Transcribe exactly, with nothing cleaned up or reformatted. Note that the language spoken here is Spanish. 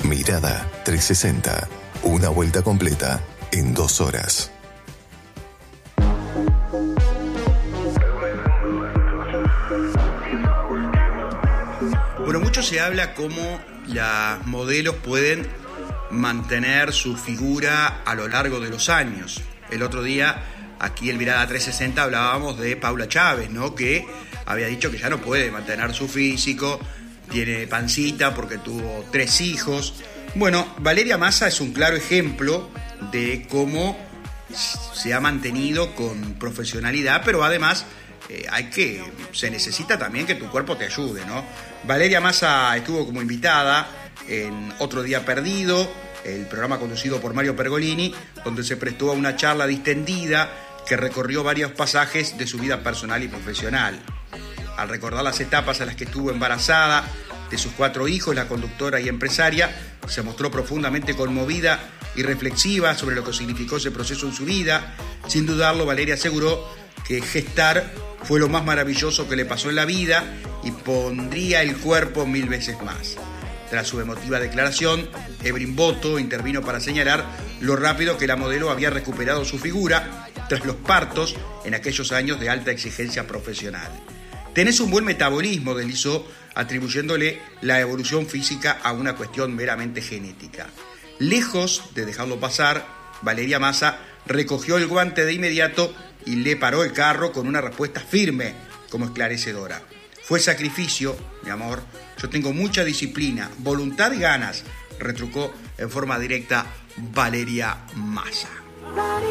Mirada trescientos sesenta. Una vuelta completa en dos horas. Bueno, mucho se habla cómo las modelos pueden mantener su figura a lo largo de los años. El otro día, aquí en Mirada trescientos sesenta, hablábamos de Paula Chávez, ¿no? Que había dicho que ya no puede mantener su físico, tiene pancita porque tuvo tres hijos. Bueno, Valeria Massa es un claro ejemplo de cómo se ha mantenido con profesionalidad, pero además eh, hay que, se necesita también que tu cuerpo te ayude, ¿no? Valeria Massa estuvo como invitada en Otro Día Perdido, el programa conducido por Mario Pergolini, donde se prestó a una charla distendida que recorrió varios pasajes de su vida personal y profesional. Al recordar las etapas a las que estuvo embarazada de sus cuatro hijos, la conductora y empresaria se mostró profundamente conmovida y reflexiva sobre lo que significó ese proceso en su vida. Sin dudarlo, Valeria aseguró que gestar fue lo más maravilloso que le pasó en la vida y pondría el cuerpo mil veces más. Tras su emotiva declaración, Ebrin Boto intervino para señalar lo rápido que la modelo había recuperado su figura tras los partos en aquellos años de alta exigencia profesional. Tenés un buen metabolismo, deslizó, atribuyéndole la evolución física a una cuestión meramente genética. Lejos de dejarlo pasar, Valeria Massa recogió el guante de inmediato y le paró el carro con una respuesta firme como esclarecedora. Fue sacrificio, mi amor. Yo tengo mucha disciplina, voluntad y ganas, retrucó en forma directa Valeria Massa.